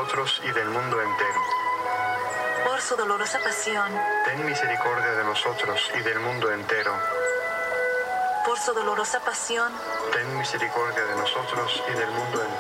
nosotros y del mundo entero. Por su dolorosa pasión, Ten misericordia de nosotros y del mundo entero. por su dolorosa pasión, Ten misericordia de nosotros y del mundo entero.